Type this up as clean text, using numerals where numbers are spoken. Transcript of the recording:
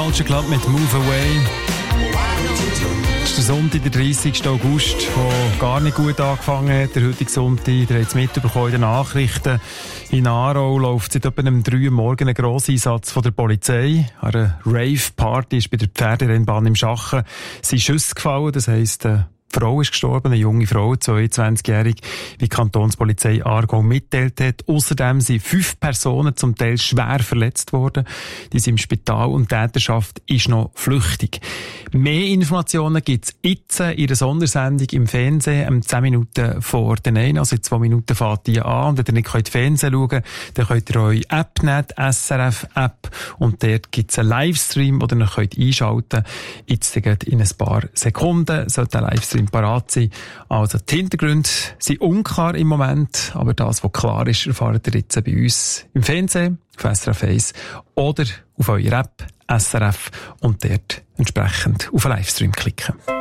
Culture Club mit Move Away. Es ist der Sonntag, der 30. August, der gar nicht gut angefangen hat. Der heutige Sonntag, ihr habt es mitbekommen in den Nachrichten. In Aarau läuft seit etwa 3 Uhr morgens ein Grosseinsatz von der Polizei. An einer Rave-Party ist bei der Pferderennbahn im Schachen sind Schüsse gefallen. Das heisst, die Frau ist gestorben, eine junge Frau, 22-jährig, wie die Kantonspolizei Aargau mitteilt hat. Außerdem sind 5 Personen zum Teil schwer verletzt worden. Die sind im Spital und die Täterschaft ist noch flüchtig. Mehr Informationen gibt es jetzt in einer Sondersendung im Fernsehen, 10 Minuten vor den 1, also in 2 Minuten fährt die an. Und wenn ihr nicht Fernsehen schauen könnt, dann könnt ihr eure App nehmen, die SRF-App, und dort gibt es einen Livestream, den ihr könnt einschalten könnt. Jetzt in ein paar Sekunden sollte der Livestream parat sein. Also die Hintergründe sind unklar im Moment, aber das, was klar ist, erfahrt ihr jetzt bei uns im Fernsehen, auf SRF 1 oder auf eurer App SRF und dort entsprechend auf einen Livestream klicken.